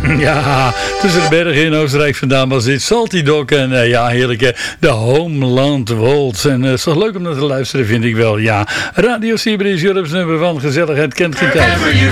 Ja, tussen de bergen in Oostenrijk vandaan was dit Salty Dog en ja, heerlijke de Homeland Waltz. En het is toch leuk om naar te luisteren, vind ik wel. Ja, Radio Siberisch, Europe's nummer van gezelligheid kent geen tijd.